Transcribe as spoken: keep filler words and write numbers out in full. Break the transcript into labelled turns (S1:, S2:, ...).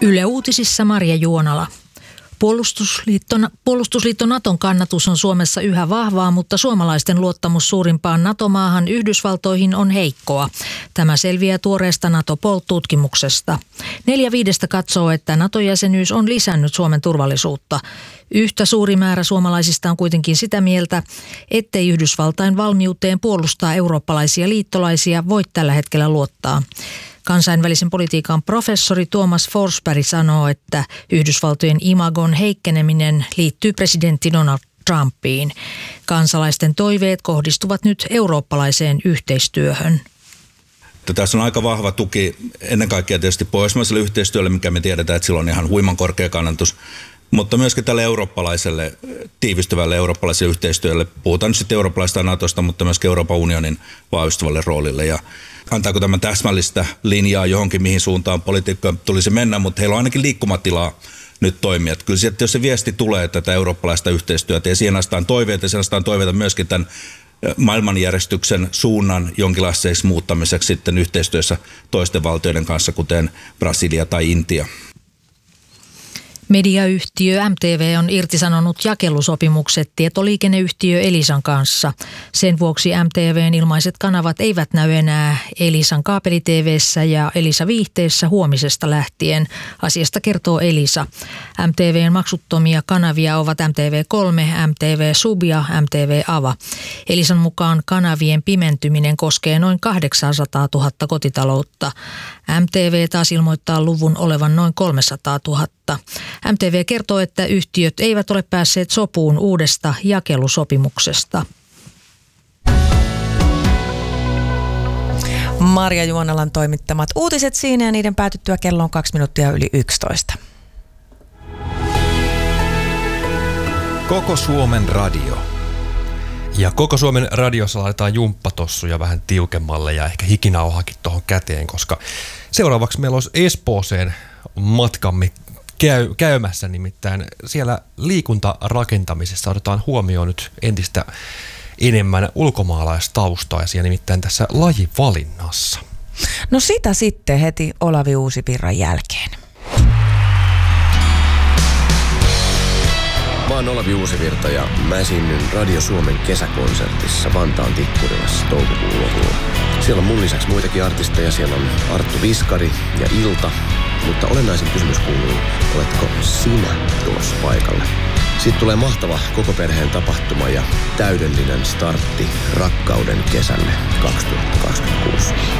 S1: Yle Uutisissa Marja Juonala. Puolustusliitto, puolustusliitto Naton kannatus on Suomessa yhä vahvaa, mutta suomalaisten luottamus suurimpaan NATO-maahan Yhdysvaltoihin on heikkoa. Tämä selviää tuoreesta NATO-Poll-tutkimuksesta. Neljä viidestä katsoo, että NATO-jäsenyys on lisännyt Suomen turvallisuutta. Yhtä suuri määrä suomalaisista on kuitenkin sitä mieltä, ettei Yhdysvaltain valmiuteen puolustaa eurooppalaisia liittolaisia voi tällä hetkellä luottaa. Kansainvälisen politiikan professori Tuomas Forsberg sanoo, että Yhdysvaltojen imagon heikkeneminen liittyy presidentti Donald Trumpiin. Kansalaisten toiveet kohdistuvat nyt eurooppalaiseen yhteistyöhön.
S2: Tässä on aika vahva tuki ennen kaikkea tietysti pohjoismaiselle yhteistyölle, mikä me tiedetään, että sillä on ihan huiman korkea kannatus. Mutta myöskin tälle eurooppalaiselle, tiivistyvälle eurooppalaiselle yhteistyölle, puhutaan nyt sitten eurooppalaisesta Natosta, mutta myöskin Euroopan unionin vahvistuvalle roolille. Ja antaako tämä täsmällistä linjaa johonkin, mihin suuntaan politiikkaan tulisi mennä, mutta heillä on ainakin liikkumatilaa nyt toimia. Kyllä sieltä, jos se viesti tulee tätä eurooppalaista yhteistyötä ja siihen astaan toiveita, ja siihen astaan toiveita myöskin tämän maailmanjärjestyksen suunnan jonkinlaiseksi muuttamiseksi sitten yhteistyössä toisten valtioiden kanssa, kuten Brasilia tai Intia.
S1: Mediayhtiö M T V on irtisanonut jakelusopimukset tietoliikenneyhtiö Elisan kanssa. Sen vuoksi M T V:n ilmaiset kanavat eivät näy enää Elisan kaapeli-T V:ssä ja Elisa Viihteessä huomisesta lähtien. Asiasta kertoo Elisa. M T V:n maksuttomia kanavia ovat M T V kolme, M T V Sub ja M T V Ava. Elisan mukaan kanavien pimentyminen koskee noin kahdeksansataatuhatta kotitaloutta. M T V taas ilmoittaa luvun olevan noin kolmesataatuhatta. M T V kertoo, että yhtiöt eivät ole päässeet sopuun uudesta jakelusopimuksesta.
S3: Marja Juonalan toimittamat uutiset siinä ja niiden päätyttyä kello on kaksi minuuttia yli yksitoista.
S4: Koko Suomen radio. Ja Koko Suomen radiossa laitetaan jumppatossuja vähän tiukemmalle ja ehkä hikinauhakin tuohon käteen, koska seuraavaksi meillä olisi Espooseen matkamme käy, käymässä, nimittäin siellä liikuntarakentamisessa otetaan huomioon nyt entistä enemmän ulkomaalaistaustaisia, nimittäin tässä lajivalinnassa.
S3: No sitä sitten heti Olavi Uusivirran jälkeen.
S5: Mä oon Olavi Uusivirta ja mä esiinnyn Radio Suomen kesäkonsertissa Vantaan Tikkurilassa toukokuun lopulla. Siellä on mun lisäksi muitakin artisteja, siellä on Arttu Viskari ja Ilta, mutta olennaisin kysymys kuuluu, oletko sinä tulossa paikalle? Siitä tulee mahtava koko perheen tapahtuma ja täydellinen startti rakkauden kesälle kaksituhattakaksikymmentäkuusi.